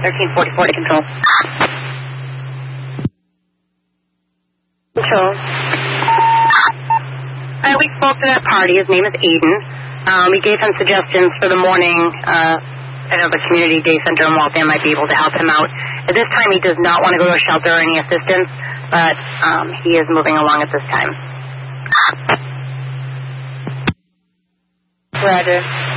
1344 to control. Control. We spoke to that party. His name is Aiden. We gave him suggestions for the morning. I know the community day center in Waltham might be able to help him out. At this time, he does not want to go to a shelter or any assistance, but he is moving along at this time. Roger.